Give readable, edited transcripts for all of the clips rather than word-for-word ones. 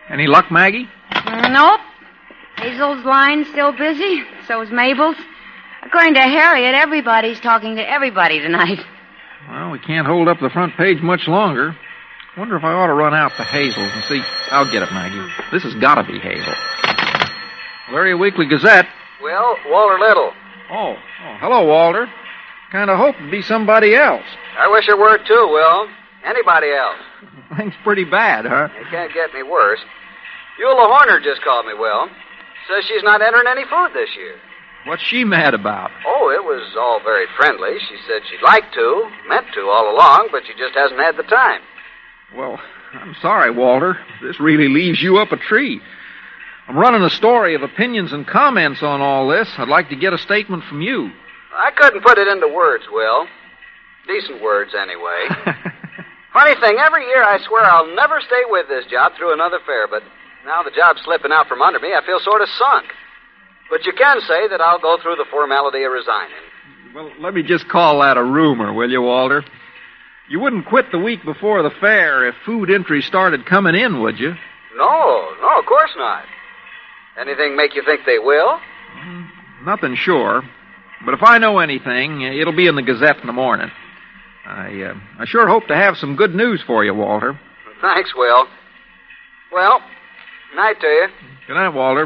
Any luck, Maggie? Nope. Hazel's line's still busy. So is Mabel's. According to Harriet, everybody's talking to everybody tonight. Well, we can't hold up the front page much longer. Wonder if I ought to run out to Hazel's and see. I'll get it, Maggie. This has got to be Hazel. Elyria Weekly Gazette. Well, Walter Little. Oh, hello, Walter. Kind of hoped it'd be somebody else. I wish it were, too, Will. Anybody else. Things pretty bad, huh? It can't get any worse. Eula Horner just called me, Will. Says she's not entering any food this year. What's she mad about? Oh, it was all very friendly. She said she'd like to, meant to all along, but she just hasn't had the time. Well, I'm sorry, Walter. This really leaves you up a tree. I'm running a story of opinions and comments on all this. I'd like to get a statement from you. I couldn't put it into words, Will. Decent words, anyway. Funny thing, every year I swear I'll never stay with this job through another fair, but now the job's slipping out from under me, I feel sort of sunk. But you can say that I'll go through the formality of resigning. Well, let me just call that a rumor, will you, Walter? You wouldn't quit the week before the fair if food entries started coming in, would you? No, of course not. Anything make you think they will? Nothing sure. But if I know anything, it'll be in the Gazette in the morning. I sure hope to have some good news for you, Walter. Thanks, Will. Well, night to you. Good night, Walter.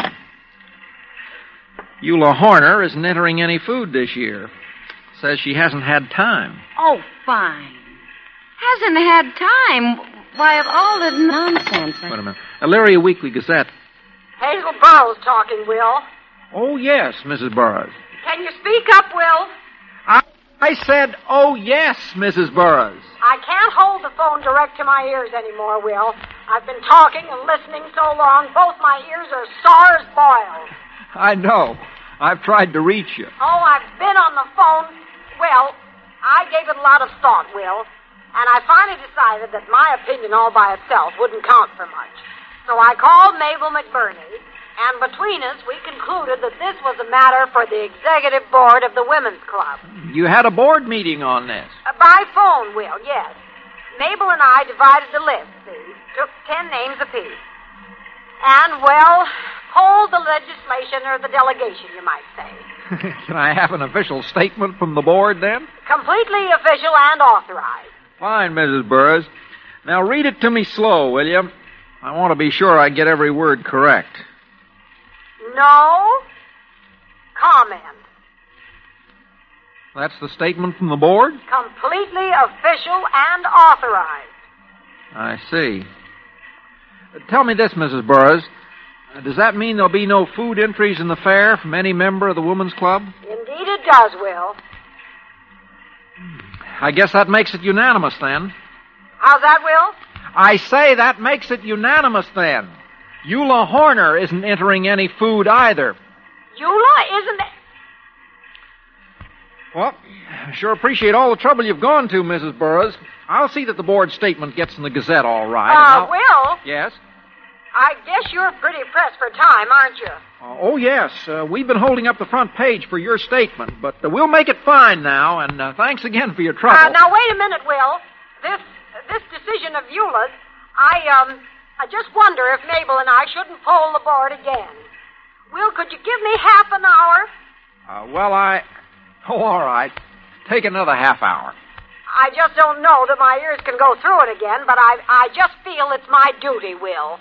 Eula Horner isn't entering any food this year. Says she hasn't had time. Oh, fine. Hasn't had time? Why, of all the nonsense. Wait a minute. Elyria Weekly Gazette. Hazel Burroughs talking, Will. Oh, yes, Mrs. Burroughs. Can you speak up, Will? I said, oh, yes, Mrs. Burroughs. I can't hold the phone direct to my ears anymore, Will. I've been talking and listening so long, both my ears are sore as boils. I know. I've tried to reach you. Oh, I've been on the phone. Well, I gave it a lot of thought, Will, and I finally decided that my opinion all by itself wouldn't count for much. So I called Mabel McBurney, and between us, we concluded that this was a matter for the executive board of the Women's Club. You had a board meeting on this? By phone, Will, yes. Mabel and I divided the list, see? Took 10 names apiece. And, well, polled the legislation or the delegation, you might say. Can I have an official statement from the board, then? Completely official and authorized. Fine, Mrs. Burroughs. Now read it to me slow, will you? I want to be sure I get every word correct. No comment. That's the statement from the board? Completely official and authorized. I see. Tell me this, Mrs. Burroughs. Does that mean there'll be no food entries in the fair from any member of the Women's Club? Indeed it does, Will. I guess that makes it unanimous, then. How's that, Will? I say that makes it unanimous, then. Eula Horner isn't entering any food either. Eula isn't... Well, I sure appreciate all the trouble you've gone to, Mrs. Burroughs. I'll see that the board statement gets in the Gazette all right. Will? Yes? I guess you're pretty pressed for time, aren't you? Oh, yes. We've been holding up the front page for your statement, but we'll make it fine now, and thanks again for your trouble. Now, wait a minute, Will. This decision of Eula's, I just wonder if Mabel and I shouldn't poll the board again. Will, could you give me half an hour? Oh, all right. Take another half hour. I just don't know that my ears can go through it again, but I just feel it's my duty, Will.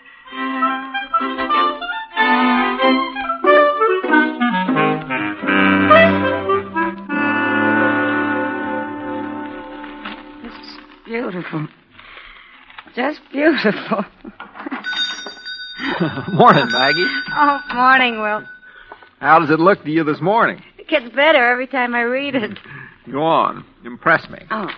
It's beautiful. Just beautiful. Morning, Maggie. Oh, morning, Will. How does it look to you this morning? It gets better every time I read it. Go on. Impress me. Oh.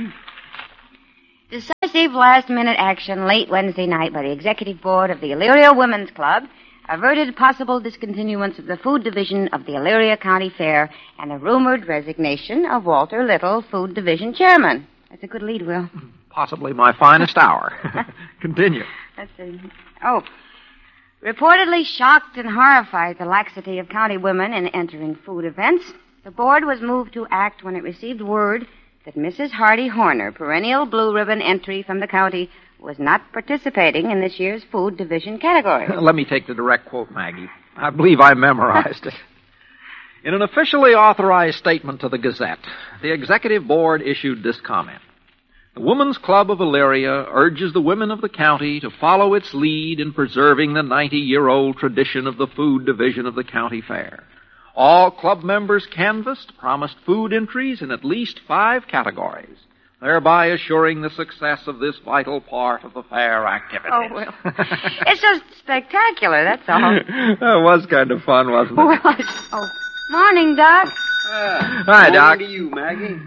Decisive last-minute action late Wednesday night by the executive board of the Elyria Women's Club averted possible discontinuance of the food division of the Elyria County Fair and the rumored resignation of Walter Little, food division chairman. That's a good lead, Will. Possibly my finest hour. Continue. Let's see. Oh. Reportedly shocked and horrified at the laxity of county women in entering food events, the board was moved to act when it received word that Mrs. Hardy Horner, perennial blue ribbon entry from the county, was not participating in this year's food division category. Let me take the direct quote, Maggie. I believe I memorized it. In an officially authorized statement to the Gazette, the Executive Board issued this comment. The Women's Club of Elyria urges the women of the county to follow its lead in preserving the 90-year-old tradition of the food division of the county fair. All club members canvassed promised food entries in at least 5 categories, thereby assuring the success of this vital part of the fair activities. Oh, well, it's just spectacular, that's all. That was kind of fun, wasn't it? Well, morning, Doc. Hi, Doc. Morning to you, Maggie.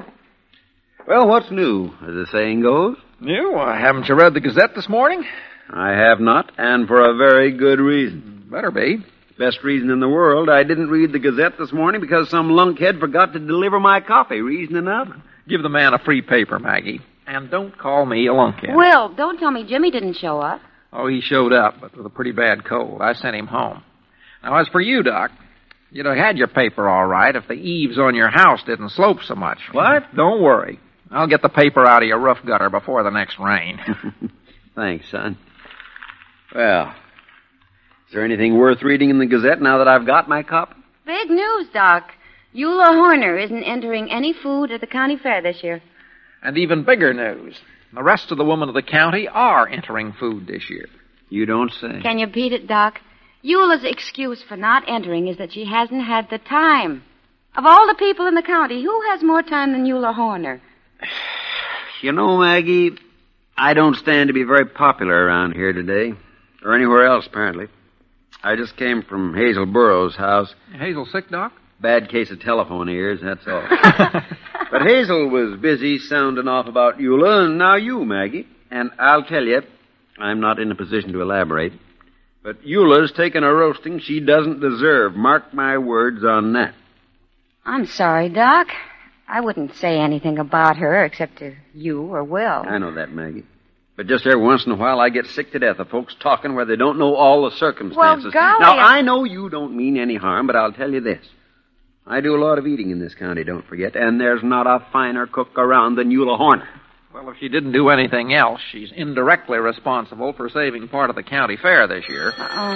Well, what's new, as the saying goes? You? Haven't you read the Gazette this morning? I have not, and for a very good reason. Better be. Best reason in the world. I didn't read the Gazette this morning because some lunkhead forgot to deliver my copy. Reason enough? Give the man a free paper, Maggie. And don't call me a lunkhead. Will, don't tell me Jimmy didn't show up. Oh, he showed up, but with a pretty bad cold. I sent him home. Now, as for you, Doc, you'd have had your paper all right if the eaves on your house didn't slope so much. What? Don't worry. I'll get the paper out of your roof gutter before the next rain. Thanks, son. Well, is there anything worth reading in the Gazette now that I've got my copy? Big news, Doc. Eula Horner isn't entering any food at the county fair this year. And even bigger news. The rest of the women of the county are entering food this year. You don't say. Can you beat it, Doc? Eula's excuse for not entering is that she hasn't had the time. Of all the people in the county, who has more time than Eula Horner? You know, Maggie, I don't stand to be very popular around here today. Or anywhere else, apparently. I just came from Hazel Burroughs' house. Hazel sick, Doc? Bad case of telephone ears, that's all. But Hazel was busy sounding off about Eula, and now you, Maggie. And I'll tell you, I'm not in a position to elaborate, but Eula's taken a roasting she doesn't deserve. Mark my words on that. I'm sorry, Doc. I wouldn't say anything about her except to you or Will. I know that, Maggie. But just every once in a while, I get sick to death of folks talking where they don't know all the circumstances. Well, golly, now, I know you don't mean any harm, but I'll tell you this. I do a lot of eating in this county, don't forget, and there's not a finer cook around than Eula Horner. Well, if she didn't do anything else, she's indirectly responsible for saving part of the county fair this year.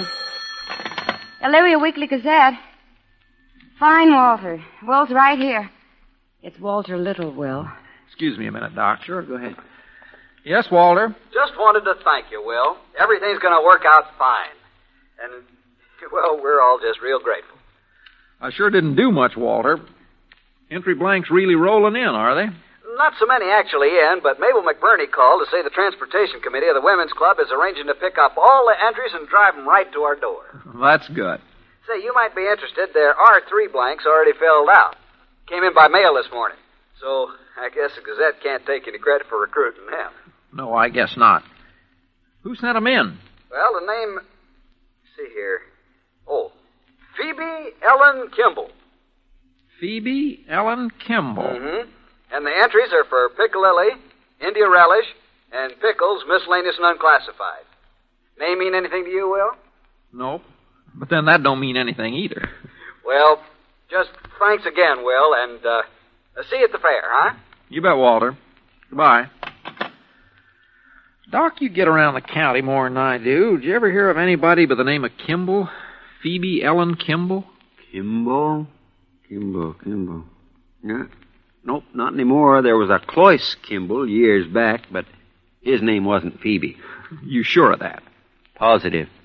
Elyria Weekly Gazette. Fine, Walter. Will's right here. It's Walter Little, Will. Excuse me a minute, Doc. Sure, go ahead. Yes, Walter? Just wanted to thank you, Will. Everything's going to work out fine. And, well, we're all just real grateful. I sure didn't do much, Walter. Entry blanks really rolling in, are they? Not so many actually in, but Mabel McBurney called to say the Transportation Committee of the Women's Club is arranging to pick up all the entries and drive them right to our door. That's good. Say, you might be interested. There are 3 blanks already filled out. Came in by mail this morning. So I guess the Gazette can't take any credit for recruiting them. No, I guess not. Who sent them in? Well, the name... see here. Oh, Phoebe Ellen Kimball. Phoebe Ellen Kimball. Mm-hmm. And the entries are for piccalilli, India relish, and pickles, miscellaneous and unclassified. Name mean anything to you, Will? Nope. But then that don't mean anything either. Well, just thanks again, Will, and see you at the fair, huh? You bet, Walter. Goodbye. Doc, you get around the county more than I do. Did you ever hear of anybody by the name of Kimball? Phoebe Ellen Kimball? Kimball? Yeah. Nope, not anymore. There was a Cloyce Kimball years back, but his name wasn't Phoebe. You sure of that? Positive.